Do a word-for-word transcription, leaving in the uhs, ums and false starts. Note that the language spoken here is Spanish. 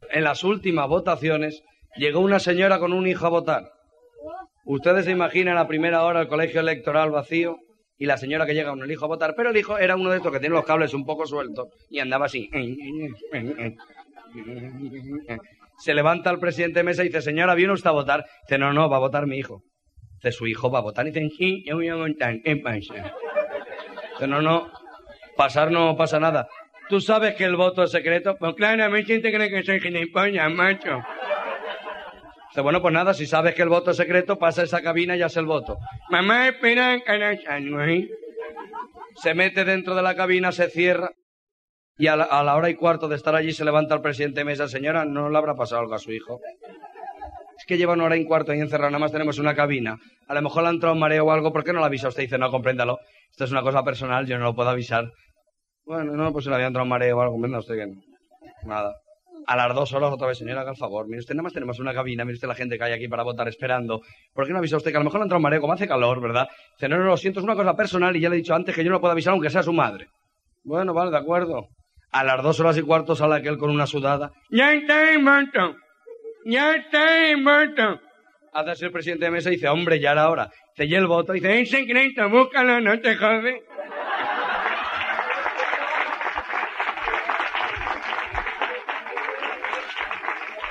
en las últimas votaciones, llegó una señora con un hijo a votar. Ustedes se imaginan a primera hora el colegio electoral vacío y la señora que llega con el hijo a votar, pero el hijo era uno de estos que tiene los cables un poco sueltos y andaba así. Se levanta el presidente de mesa y dice, señora, ¿viene usted a votar? Dice, no, no, va a votar mi hijo. Dice, su hijo va a votar. Y dice, sí, yo voy a votar. ¿Qué pasa? Dice, no, no, pasar no pasa nada. ¿Tú sabes que el voto es secreto? Pues claramente te cree que soy gilipollas, macho. Dice, bueno, pues nada, si sabes que el voto es secreto, pasa a esa cabina y hace el voto. Mamá, espera, carajo, ¿eh? Se mete dentro de la cabina, se cierra. Y a la, a la hora y cuarto de estar allí se levanta el presidente de mesa. Señora, ¿no le habrá pasado algo a su hijo? Es que lleva una hora y cuarto ahí encerrado, nada más tenemos una cabina. A lo mejor le ha entrado un mareo o algo, ¿por qué no le avisa usted? Dice, no, compréndalo. Esto es una cosa personal, yo no lo puedo avisar. Bueno, no, pues se le había entrado un mareo o algo, comprenda usted que no. Nada. A las dos horas otra vez, señora, haga el favor. Mire usted, nada más tenemos una cabina, mire usted la gente que hay aquí para votar esperando. ¿Por qué no avisa usted que a lo mejor le ha entrado un mareo, como hace calor, verdad? Dice, no, no, lo siento, es una cosa personal y ya le he dicho antes que yo no puedo avisar aunque sea su madre. Bueno, vale, de acuerdo. A las dos horas y cuarto sale aquel con una sudada. ¡Ya está en voto! ¡Ya está en voto! Hace así el presidente de mesa y dice, hombre, ya era hora. Dice, ¿y el voto? Dice, en secreto, búscalo, no te jodes.